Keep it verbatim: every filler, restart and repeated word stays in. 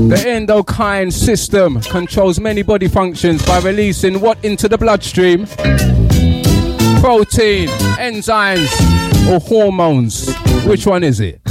The endocrine system controls many body functions by releasing what into the bloodstream? Protein, enzymes, or hormones. Which one is it?